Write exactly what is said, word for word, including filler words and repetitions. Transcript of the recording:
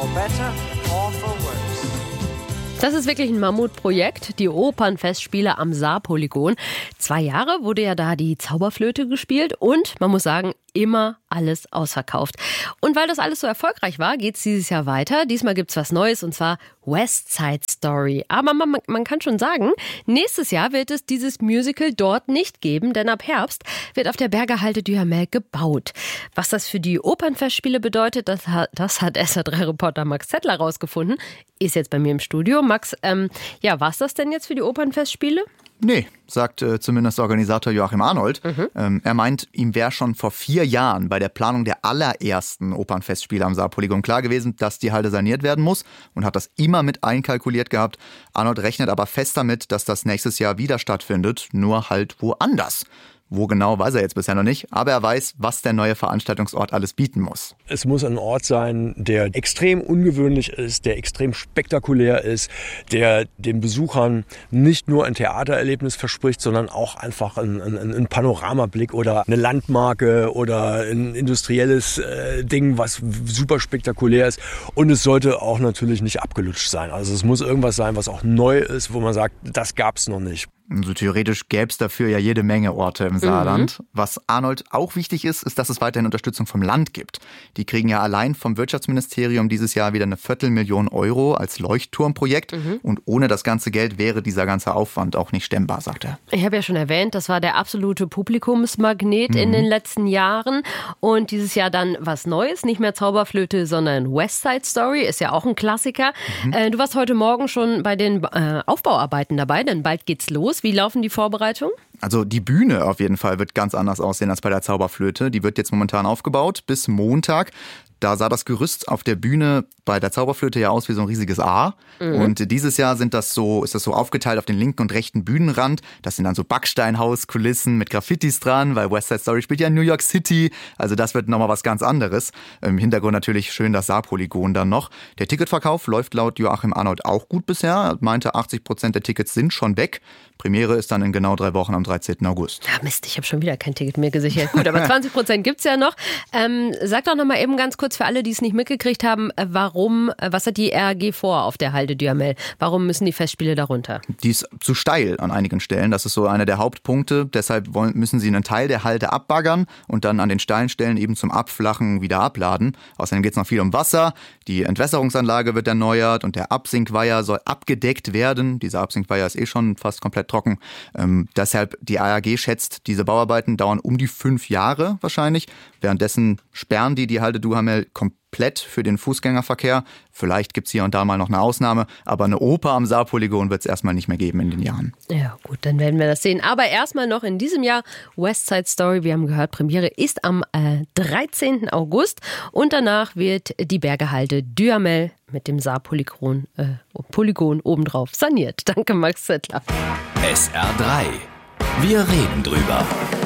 for better or for worse. Das ist wirklich ein Mammutprojekt, die Opernfestspiele am Saarpolygon. Zwei Jahre wurde ja da die Zauberflöte gespielt und man muss sagen, immer alles ausverkauft. Und weil das alles so erfolgreich war, geht es dieses Jahr weiter. Diesmal gibt's was Neues und zwar West Side Story. Aber man, man kann schon sagen, nächstes Jahr wird es dieses Musical dort nicht geben, denn ab Herbst wird auf der Bergerhalde Duhamel gebaut. Was das für die Opernfestspiele bedeutet, das hat, das hat S R drei-Reporter Max Zettler rausgefunden. Ist jetzt bei mir im Studio. Max, ähm, ja, war's das denn jetzt für die Opernfestspiele? Nee, sagt äh, zumindest Organisator Joachim Arnold. Mhm. Ähm, er meint, ihm wäre schon vor vier Jahren bei der Planung der allerersten Opernfestspiele am Saarpolygon klar gewesen, dass die Halde saniert werden muss und hat das immer mit einkalkuliert gehabt. Arnold rechnet aber fest damit, dass das nächstes Jahr wieder stattfindet, nur halt woanders. Wo genau, weiß er jetzt bisher noch nicht, aber er weiß, was der neue Veranstaltungsort alles bieten muss. Es muss ein Ort sein, der extrem ungewöhnlich ist, der extrem spektakulär ist, der den Besuchern nicht nur ein Theatererlebnis verspricht, sondern auch einfach ein, ein, ein Panoramablick oder eine Landmarke oder ein industrielles äh, Ding, was super spektakulär ist. Und es sollte auch natürlich nicht abgelutscht sein. Also es muss irgendwas sein, was auch neu ist, wo man sagt, das gab's noch nicht. Also theoretisch gäbe es dafür ja jede Menge Orte im Saarland. Mhm. Was Arnold auch wichtig ist, ist, dass es weiterhin Unterstützung vom Land gibt. Die kriegen ja allein vom Wirtschaftsministerium dieses Jahr wieder eine Viertelmillion Euro als Leuchtturmprojekt. Mhm. Und ohne das ganze Geld wäre dieser ganze Aufwand auch nicht stemmbar, sagt er. Ich habe ja schon erwähnt, das war der absolute Publikumsmagnet mhm. in den letzten Jahren. Und dieses Jahr dann was Neues, nicht mehr Zauberflöte, sondern West Side Story, ist ja auch ein Klassiker. Mhm. Äh, du warst heute Morgen schon bei den äh, Aufbauarbeiten dabei, denn bald geht's los. Wie laufen die Vorbereitungen? Also die Bühne auf jeden Fall wird ganz anders aussehen als bei der Zauberflöte. Die wird jetzt momentan aufgebaut bis Montag. Da sah das Gerüst auf der Bühne bei der Zauberflöte ja aus wie so ein riesiges A. Mhm. Und dieses Jahr sind das so, ist das so aufgeteilt auf den linken und rechten Bühnenrand. Das sind dann so Backsteinhauskulissen mit Graffitis dran, weil West Side Story spielt ja in New York City. Also das wird nochmal was ganz anderes. Im Hintergrund natürlich schön das Saarpolygon dann noch. Der Ticketverkauf läuft laut Joachim Arnold auch gut bisher. Er meinte, achtzig Prozent der Tickets sind schon weg. Premiere ist dann in genau drei Wochen am dreizehnten August. Ja, Mist, ich habe schon wieder kein Ticket mehr gesichert. Gut, aber zwanzig Prozent gibt's ja noch. Ähm, sag doch noch mal eben ganz kurz für alle, die es nicht mitgekriegt haben, warum, was hat die R A G vor auf der Halde Duhamel? Warum müssen die Festspiele darunter? Die ist zu steil an einigen Stellen. Das ist so einer der Hauptpunkte. Deshalb wollen, müssen sie einen Teil der Halde abbaggern und dann an den steilen Stellen eben zum Abflachen wieder abladen. Außerdem geht es noch viel um Wasser. Die Entwässerungsanlage wird erneuert und der Absinkweiher soll abgedeckt werden. Dieser Absinkweiher ist eh schon fast komplett trocken. Ähm, deshalb, die R A G schätzt, diese Bauarbeiten dauern um die fünf Jahre wahrscheinlich. Währenddessen sperren die die Halde Duhamel komplett für den Fußgängerverkehr. Vielleicht gibt es hier und da mal noch eine Ausnahme, aber eine Oper am Saarpolygon wird es erstmal nicht mehr geben in den Jahren. Ja gut, dann werden wir das sehen. Aber erstmal noch in diesem Jahr West Side Story. Wir haben gehört, Premiere ist am äh, dreizehnten August und danach wird die Bergerhalde Duhamel mit dem Saarpolygon äh, Polygon obendrauf saniert. Danke, Max Zettler. S R drei. Wir reden drüber.